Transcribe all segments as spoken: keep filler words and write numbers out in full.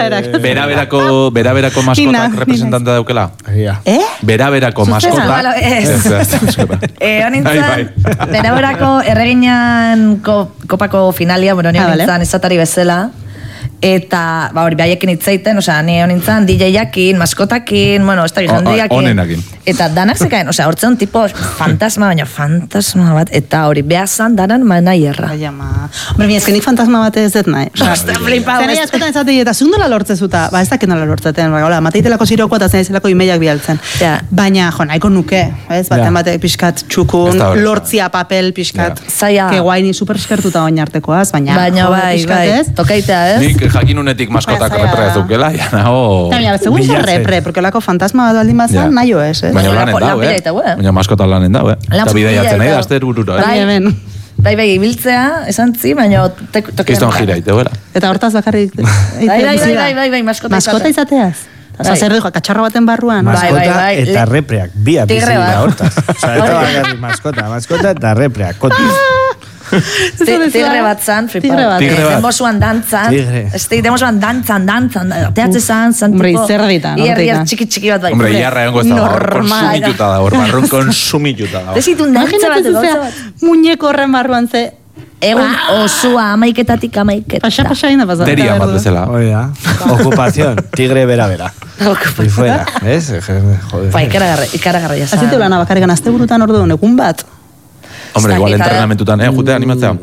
Bera-berako bera-berako maskotak representante daukela? Eh? Bera-berako maskotak. Ez. Honintzan, bera-berako erreginan kopako finalia, bueno, nio nintzen esatari bezala. Eta, ba, hori, behaiekin itzaiten, osea, ni honintzan, D J-akin, maskotakin, bueno, ez da gizondiakin. Onenakin. Eta danak zekaen, osea, hortzen tipo fantasma, baina fantasma bat, eta hori, behazan danan manaierra. Baina, ma. Hombre, mi, ezkenik fantasma bat ez dut nahi. Osta, flipa. Zena askotan ezatei, eta zundola lortzezuta, ba, ez dakit nola lortzeten, ba, hola, mateitelako zirokoa eta zen izelako imeiak bialtzen. Baina, jo, nahiko nuke, ez, baten batek pixkat txukun, lortzia papel pixkat. Zaila. Que guaini super eskertuta oin artekoaz, baina, baina, bai, bai, tokaitea, ez? Nik jakinunetik maskotak repre zukela, ja nago... Baina, segun zer repre, porque olako fantasma bat baldin bazan, nahi ez, eh? Baina lanen dau, eh? Baina maskota lanen dau, eh? Eta bideiatzen nahi da, azter burura, eh? Bai, hemen. Bai, bai, ibiltzea, esan zi, baina tokean... Kiston jira, ite, bera. Eta hortaz bakarrik... Bai, bai, bai, bai, bai, maskota Maskota izateaz? Osa, zer dugu, katxarro baten barruan. Maskota eta repreak, bi apizilina hortaz. Osa, eta bakarrik maskota, maskota eta repreak, kotiz. Tigre bat zan, Tigre bat. Demosuan dantzan. Demosuan dantzan, dantzan. Teatze zan, zan, tipo. Hombre, zer ditan. Ier, ier, txiki, txiki bat bai. Hombre, iarra egongo ez da, hor konsumituta da, hor barrun konsumituta da. Desitun dantza bat, gauza bat. Muñeko horren barruan ze... Egun osua amaiketatik amaiketa. Pasa, pasa, ina pasada. Teria bat bezala. Oida, ocupación, tigre bera-bera. Y fuera, ¿ves? Joder. Ba, ikaragarra jasa. Azitu lana bakarrikan, azte burutan ordu duen, egun bat. Hombre, igual entrenamentutan, eh, jutea animatzea.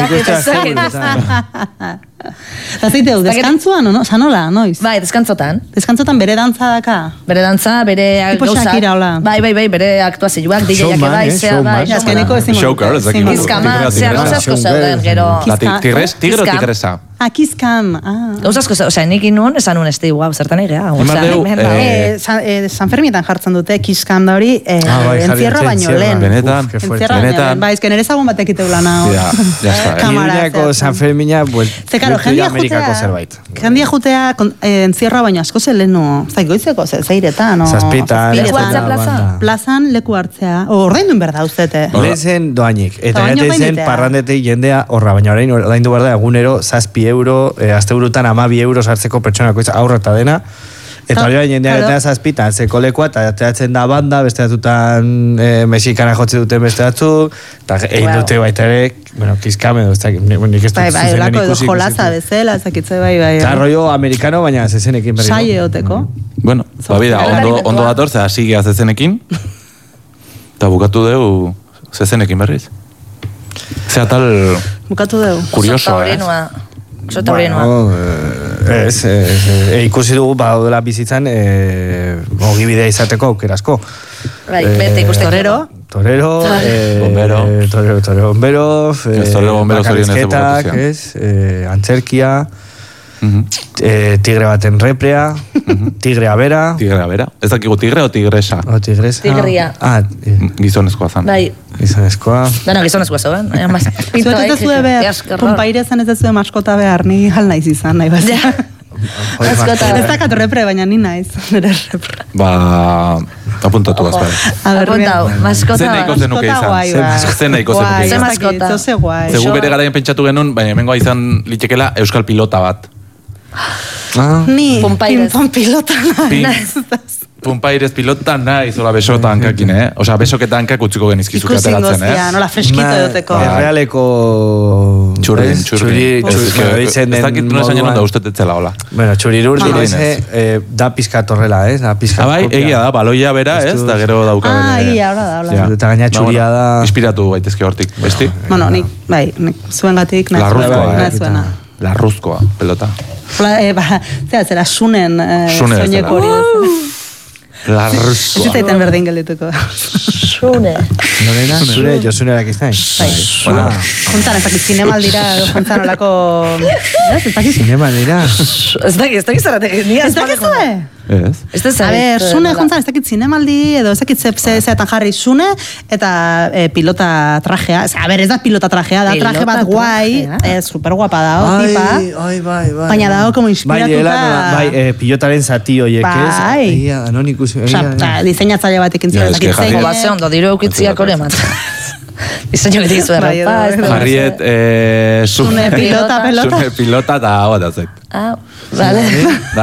Zazeite hau, deskantzuan, no? Sanola, noiz? Bai, deskantzotan. Deskantzotan bere dantza daka? Bere dantza, bere tipo gauza. Shakira, hola. Bai, bai, bai, bere aktuazioak, D J-ak bai, zea, bai. Azkeneko ezin. Showgirl, ez dakik. Kizkama, zea, gauza asko zeuden, gero... Tigres, tigre o tigresa? Ah, kizkam, ah. Gauza asko zeuden, osea, nik inun, esan un este, guau, zertan egea. San Fermietan jartzen dute, kizkam da hori, encierro baino lehen. Benetan, benetan. Ba, ezken ere zagun batek iteu lan hau. Ja, ja está. Iruñako San Fermina, Amerikako zerbait. Jendia jutea, encierroa baino asko zelenu, zaik goizeko, zeiretan, o... Zazpitan, plazan leku hartzea, ordain duen berda uzete. Lezen doainik, eta gaten parrandetei jendea horra, baina orain ordain du berda egunero zazpi euro, azte burutan amabi euro sartzeko pertsonako aurra eta dena. Eta hori bain jendeak eta zazpitan, zeko lekoa, eta teatzen da banda, beste datutan mexikana jotze duten beste datu, eta egin dute baita ere, bueno, kizkame, nik ez dut bai, bai, olako edo jolaza bezala, zakitze bai, bai. Eta rollo amerikano, baina zezenekin berri. Saie oteko. Bueno, babida, ondo dator, zera sigea zezenekin, eta bukatu dugu zezenekin berriz. Zera tal... Bukatu dugu. Kurioso, eh? Zota hori nua. Ez, ikusi dugu badela bizitzan ogibidea izateko aukerasko. Bai, bete ikusteko. Torero. Torero, bombero, torero, torero, bombero, bakarrizketak, antzerkia, tigre baten reprea, tigrea bera. Tigrea bera. Ez dakigu tigre o tigresa? O tigresa. Tigria. Ah, gizonezkoa zan. Bai. Gizonezkoa. Dana gizonezkoa zauen. Zuet ez zuen behar, pumpaire zen ez zuen maskota behar, ni hal naiz izan, nahi bat. Ez dakat repre, baina ni naiz. Ba, apuntatu azpara. Apuntau, maskota. Zen nahiko zenuke izan. Zen nahiko zenuke izan. Zen maskota. Zegu bere garaien pentsatu genuen, baina hemengoa izan litekela euskal pilota bat. Ni, Pumpaires. ping-pong pilota naiz. Pumpaires pilota nahi, zola besota hankakin, eh? Osa, besoketa hankak utziko genizkizu kateratzen, eh? Ikusin nola freskito duteko. Errealeko... Txurin, txurin. Ez dakit nuen zaino da uste tetzela, hola. Bueno, txurirur direze, da pizkat horrela, ez? Abai, egia da, baloia bera, ez? Da gero dauka bere. Ah, egia, hola da, hola da. Eta gaina txuria da... Inspiratu baitezke hortik, besti? Bueno, nik, bai, zuen gatik, nahi zuena. Larruzkoa, pelota. Ba, zera, zera, sunen soineko hori ez. Larruzkoa. Ez zaiten berdin geldituko. Sune. Norena, zure, josunerak iztain. Bai. Juntan, ez dakit zinemaldira, juntan olako... Ez dakit zinemaldira. Ez dakit, ez dakit zaratek. Ez dakit zue? Ez. A ber, sune juntan, ez dakit zinemaldi, edo ez dakit zeatan jarri sune, eta pilota trajea. A ber, ez da pilota trajea, da traje bat guai, super guapa da, tipa. Ai, bai, bai. Baina dago como inspiratuta... Bai, pilotaren zati horiek, ez? Bai. Non ikusi... Osa, diseinatzaile batekin zira, ez dakit zein. Bat ze ondo, diru eukitziak hori emat. Diseño que tizu errapa. Jarriet, sune pilota, pelota. Sune pilota, eta hau da zait. Ah, vale.